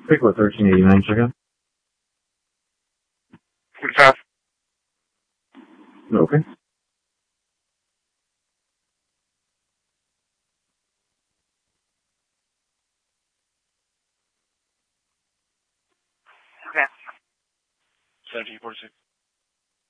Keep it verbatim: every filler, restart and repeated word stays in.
Pick what, thirteen eighty-nine, check out? forty-five. Okay. Okay. seventeen forty-six.